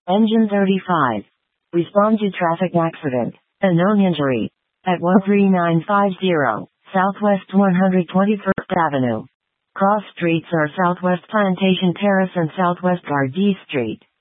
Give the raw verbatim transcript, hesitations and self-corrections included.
Engine thirty-five. Respond to traffic accident. A known injury. At one three nine five zero, Southwest one hundred twenty-first Avenue. Cross streets are Southwest Plantation Terrace and Southwest Gardee Street.